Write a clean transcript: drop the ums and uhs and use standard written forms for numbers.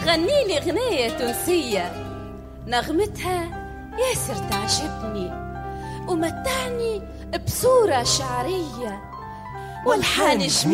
غني لي غنية تونسية نغمتها ياسر تعجبني ومتعني بصورة شعرية والحان جميل